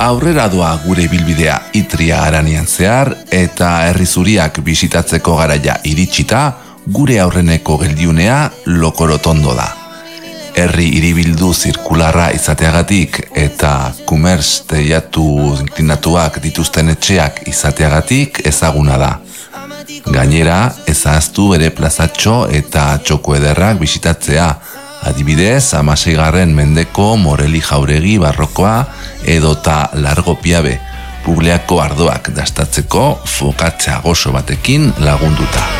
Aurrera doa gure bilbidea Itria Aranian zehar eta herri zuriak bisitatzeko garaia iritsita, gure aurreneko geldiunea Lokorotondo da. Herri hiribildu zirkularra izateagatik eta kumers teiatu inklinatuak dituzten etxeak izateagatik ezaguna da. Gainera, ezaztu ere plazatxo eta txoko ederrak bisitatzea, adibidez, 16. mendeko Moreli jauregi barrokoa edota Largo Piabe, Publiako ardoak dastatzeko fokatxa goxo batekin lagunduta.